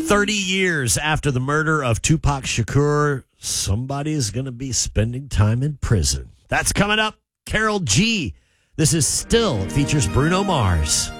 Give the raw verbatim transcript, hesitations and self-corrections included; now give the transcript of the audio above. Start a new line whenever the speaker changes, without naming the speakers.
thirty years after the murder of Tupac Shakur, somebody's going to be spending time in prison. That's coming up. Carol G. This is Still features Bruno Mars.